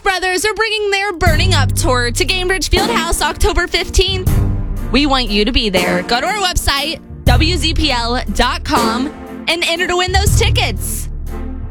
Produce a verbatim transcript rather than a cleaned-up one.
Brothers are bringing their Burning Up tour to Gainbridge Fieldhouse October fifteenth. We want you to be there. Go to our website, W Z P L dot com, and enter to win those tickets.